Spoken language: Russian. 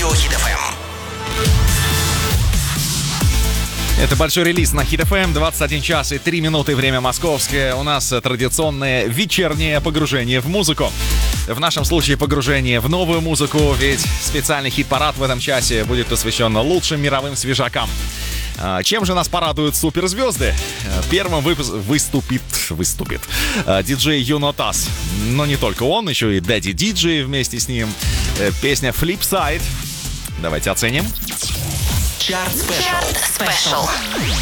Радио Хит FM. Это большой релиз на Hit FM, 21 час и 3 минуты, время московское. У нас традиционное вечернее погружение в музыку. В нашем случае погружение в новую музыку, ведь специальный хит-парад в этом часе будет посвящен лучшим мировым свежакам. Чем же нас порадуют суперзвезды? Первым выступит диджей Юнотас. Но не только он, еще и Дэдди Диджей вместе с ним. Песня Flipside. Давайте оценим. Чарт Спешл.